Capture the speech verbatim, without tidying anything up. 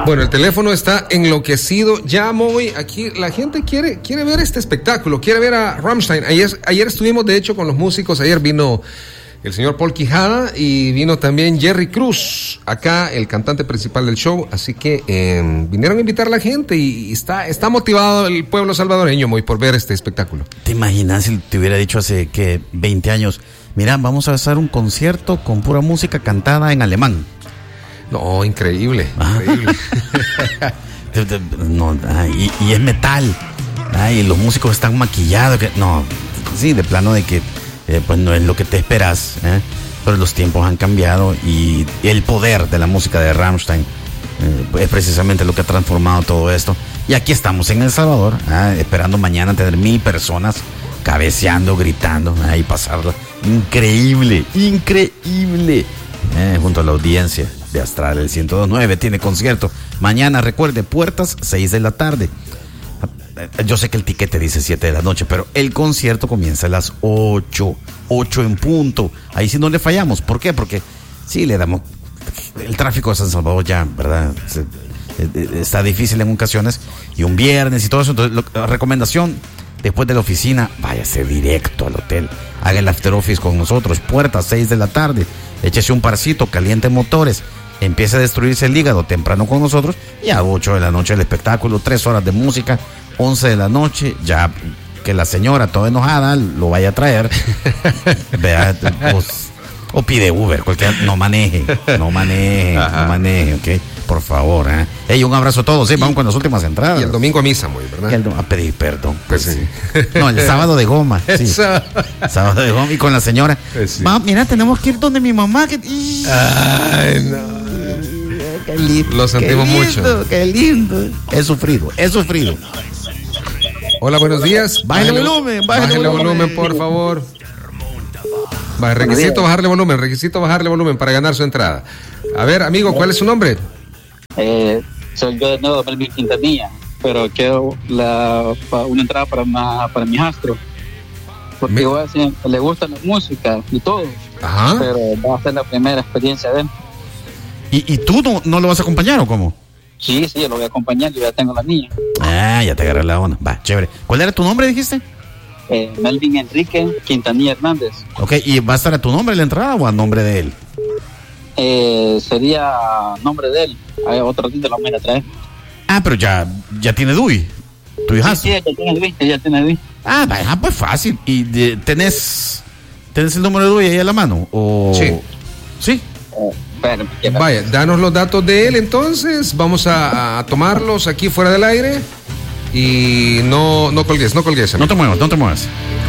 Bueno, el teléfono está enloquecido. Ya, Moy, aquí la gente quiere, quiere ver este espectáculo, quiere ver a Rammstein. Ayer, ayer estuvimos, de hecho, con los músicos. Ayer vino el señor Paul Quijada y vino también Jerry Cruz, acá el cantante principal del show. Así que eh, vinieron a invitar a la gente y, y está, está motivado el pueblo salvadoreño, Moy, por ver este espectáculo. ¿Te imaginas si te hubiera dicho hace, que veinte años, mira, vamos a hacer un concierto con pura música cantada en alemán? No, increíble, increíble. no, y, y es metal, y los músicos están maquillados. Que, no, sí, de plano de que eh, pues no es lo que te esperas, ¿eh? Pero los tiempos han cambiado y el poder de la música de Rammstein eh, es precisamente lo que ha transformado todo esto. Y aquí estamos en El Salvador, ¿eh? Esperando mañana tener mil personas cabeceando, gritando, ¿eh? Y pasarla. Increíble, increíble. Eh, junto a la audiencia de Astral, el ciento dos punto nueve tiene concierto mañana, recuerde, puertas seis de la tarde. Yo sé que el tiquete dice siete de la noche, pero el concierto comienza a las ocho en punto. Ahí sí no le fallamos. ¿Por qué? Porque sí le damos, el tráfico de San Salvador ya, ¿verdad? Se, está difícil en ocasiones, y un viernes y todo eso. Entonces, lo, la recomendación, después de la oficina, váyase directo al hotel, haga el after office con nosotros, puertas seis de la tarde, échese un parcito, caliente motores, empiece a destruirse el hígado temprano con nosotros, y a ocho de la noche el espectáculo, tres horas de música, once de la noche, ya que la señora toda enojada lo vaya a traer, vea, pues, o pide Uber, cualquier, no maneje, no maneje, Ajá. no maneje, ok, por favor, ¿eh? Hey, un abrazo a todos, ¿eh? Vamos y, con las últimas entradas. Y el domingo a misa, muy, ¿verdad? El, a pedir perdón. Pues, pues sí. No, el sábado de goma, sí. Sábado de goma y con la señora. Pues sí. Ma, mira, tenemos que ir donde mi mamá. Que... Ay, no. Qué lindo. Lo sentimos qué lindo, mucho. Qué lindo. He sufrido, he sufrido. Hola, buenos días. Bájale el volumen, bájale el volumen, volumen, por favor. Va, requisito bajarle volumen, requisito bajarle volumen para ganar su entrada. A ver, amigo, ¿cuál es su nombre? Eh, soy yo de nuevo, Melvin Quintanilla, pero quiero la, una entrada para, ma, para mi astro, porque Me... voy a decir, le gusta la música y todo. Ajá. Pero va a ser la primera experiencia de él. ¿Y, y tú no, no lo vas a acompañar o cómo? Sí, sí, yo lo voy a acompañar, yo ya tengo la niña. Ah, ya te agarré la onda, va, chévere. ¿Cuál era tu nombre, dijiste? Eh, Melvin Enrique Quintanilla Hernández. Ok, ¿y va a estar a tu nombre la entrada o a nombre de él? Eh, sería nombre de él. Hay otro ratito lo voy a traer. Ah, pero ya, ya tiene D U I, tu hijastro. Sí, sí, ya tiene D U I, ya tiene D U I. Ah, vaya, pues fácil. ¿Y de, tenés, tenés el número de D U I ahí a la mano? ¿O... Sí. ¿Sí? Eh, pero, Vaya, danos los datos de él entonces. Vamos a, a tomarlos aquí fuera del aire. Y no, no colgues, no colgues. No te muevas, no te muevas.